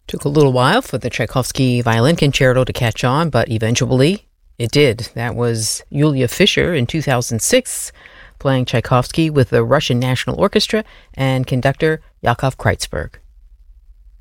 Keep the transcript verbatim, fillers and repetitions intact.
Took a little while for the Tchaikovsky Violin Concerto to catch on, but eventually it did. That was Yulia Fischer in two thousand six, playing Tchaikovsky with the Russian National Orchestra and conductor Yakov Kreitzberg.